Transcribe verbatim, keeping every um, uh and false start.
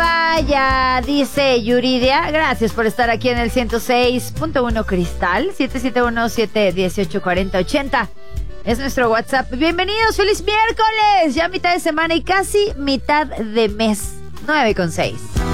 vaya, dice Yuridia. Gracias por estar aquí en el ciento seis punto uno Cristal. siete siete uno, siete uno ocho, cuatro cero ocho cero. Es nuestro WhatsApp. Bienvenidos, feliz miércoles. Ya mitad de semana y casi mitad de mes. nueve con seis.